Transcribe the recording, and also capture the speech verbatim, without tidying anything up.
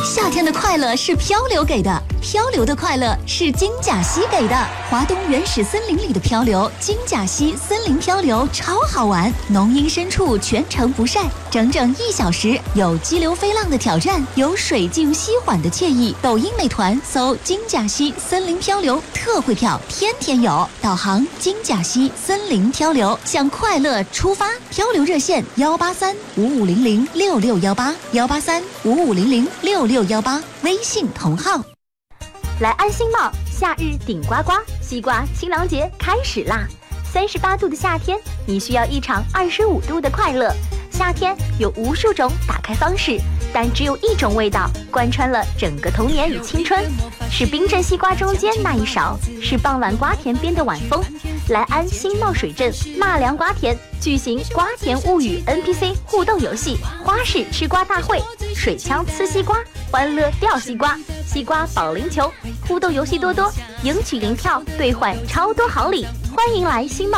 夏天的快乐是漂流给的，漂流的快乐是金甲溪给的。华东原始森林里的漂流，金甲溪森林漂流超好玩，浓荫深处全程不晒，整整一小时，有激流飞浪的挑战，有水静溪缓的惬意。抖音美团搜金甲溪森林漂流，特惠票天天有。导航金甲溪森林漂流，向快乐出发。漂流热线幺八三五五零零六六幺八幺八三五五零零六六幺八，微信同号。 来安心帽，夏日顶呱呱，西瓜清凉节开始啦！三十八度的夏天，你需要一场二十五度的快乐。夏天有无数种打开方式，但只有一种味道贯穿了整个童年与青春，是冰镇西瓜中间那一勺，是傍晚瓜田边的晚风。来安新茂水镇纳凉瓜田举行瓜田物语 N P C 互动游戏，花式吃瓜大会，水枪呲西瓜，欢乐掉西瓜，西瓜保龄球，互动游戏多多，赢取零票兑换超多好礼，欢迎来新茂